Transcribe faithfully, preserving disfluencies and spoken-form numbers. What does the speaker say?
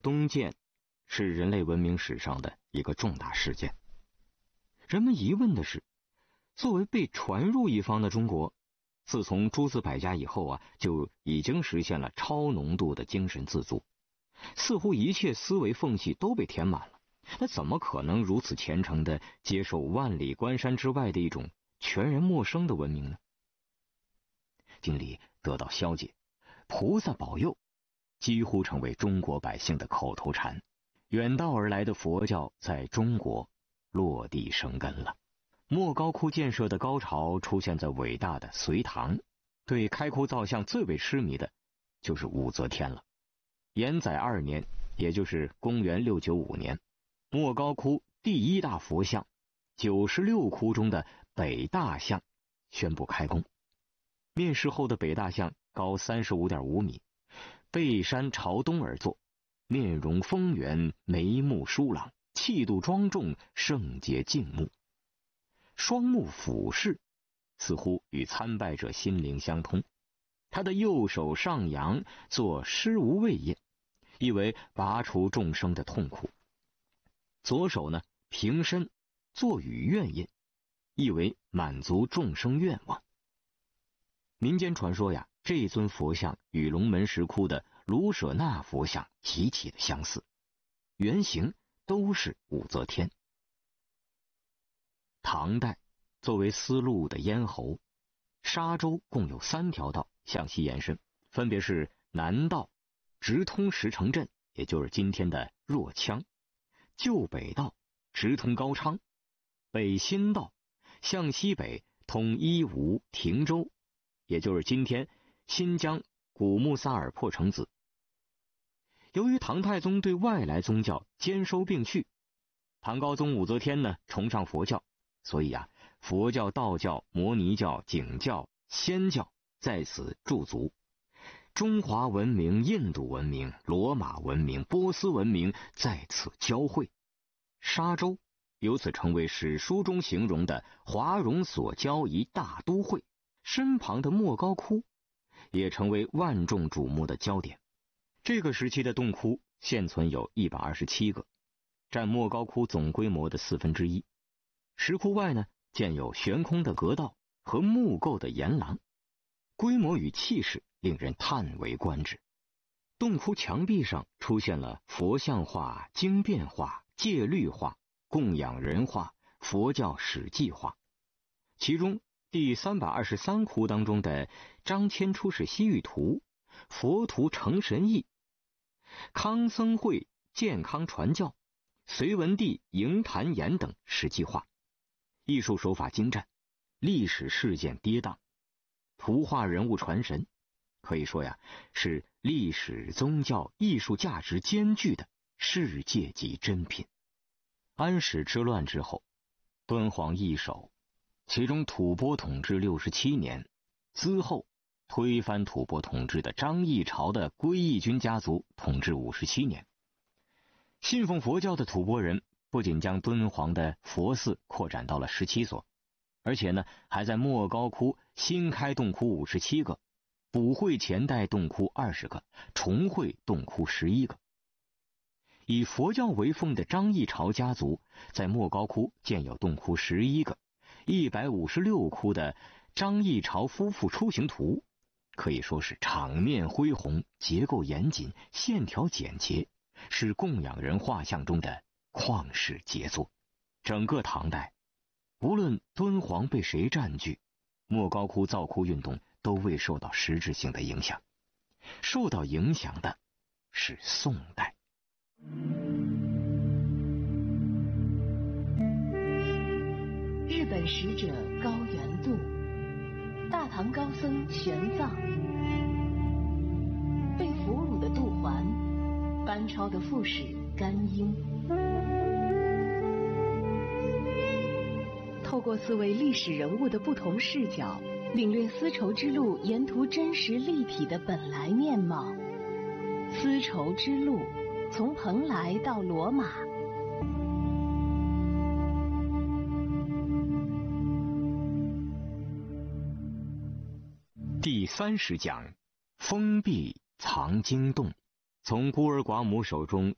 东晋是人类文明史上的一个重大事件。人们疑问的是，作为被传入一方的中国，自从诸子百家以后啊，就已经实现了超浓度的精神自足，似乎一切思维缝隙都被填满了。那怎么可能如此虔诚地接受万里关山之外的一种全然陌生的文明呢？经历得到消解，菩萨保佑几乎成为中国百姓的口头禅。远道而来的佛教在中国落地生根了。莫高窟建设的高潮出现在伟大的隋唐，对开窟造像最为痴迷的就是武则天了。延载二年，也就是公元六九五年，莫高窟第一大佛像九十六窟中的北大像宣布开工。面世后的北大像高 三十五点五米，背山朝东而坐，面容丰圆，眉目疏朗，气度庄重，圣洁静穆，双目俯视，似乎与参拜者心灵相通。他的右手上扬，作施无畏印，意为拔除众生的痛苦；左手呢平身，作与愿印，意为满足众生愿望。民间传说呀，这尊佛像与龙门石窟的卢舍那佛像极其的相似，原型都是武则天。唐代作为丝路的咽喉，沙洲共有三条道向西延伸，分别是南道直通石城镇，也就是今天的若羌；旧北道直通高昌；北新道向西北通伊吾、亭州，也就是今天新疆古木萨尔破城子。由于唐太宗对外来宗教兼收并蓄，唐高宗武则天呢崇尚佛教，所以啊，佛教、道教、摩尼教、景教、仙教在此驻足。中华文明、印度文明、罗马文明、波斯文明在此交汇，沙洲由此成为史书中形容的华容所交一大都会，身旁的莫高窟也成为万众瞩目的焦点。这个时期的洞窟现存有一百二十七个，占莫高窟总规模的四分之一。石窟外呢，建有悬空的阁道和木构的檐廊，规模与气势令人叹为观止。洞窟墙壁上出现了佛像画、经变画、戒律画、供养人画、佛教史记画。其中第三百二十三窟当中的张骞出使西域图、佛图成神意、康僧会健康传教、隋文帝迎坛岩等史记画，艺术手法精湛，历史事件跌宕，图画人物传神，可以说呀，是历史、宗教、艺术价值兼具的世界级珍品。安史之乱之后，敦煌易手，其中吐蕃统治六十七年，之后推翻吐蕃统治的张议潮的归义军家族统治五十七年。信奉佛教的吐蕃人不仅将敦煌的佛寺扩展到了十七所，而且呢，还在莫高窟新开洞窟五十七个，补会前代洞窟二十个，重会洞窟十一个。以佛教为奉的张议潮家族在莫高窟建有洞窟十一个，一百五十六窟的张议潮夫妇出行图可以说是场面恢宏，结构严谨，线条简洁，是供养人画像中的旷世杰作。整个唐代，无论敦煌被谁占据，莫高窟造窟运动都未受到实质性的影响，受到影响的是宋代。 日本使者高原度，大唐高僧玄奘，被俘虏的杜环，班超的副使甘英。透过四位历史人物的不同视角，领略丝绸之路沿途真实立体的本来面貌。丝绸之路，从蓬莱到罗马。 第三十讲，封闭藏经洞。从孤儿寡母手中